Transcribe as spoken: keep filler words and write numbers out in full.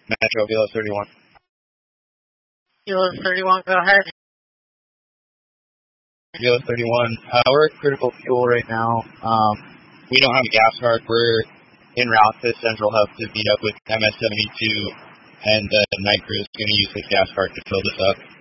Metro, Velos thirty-one. Velos thirty-one, go ahead. Velos thirty-one, uh, we're at critical fuel right now. Um, we don't have a gas card. We're en route to Central Hub to meet up with M S seventy-two, and the night crew is going to use the gas card to fill this up.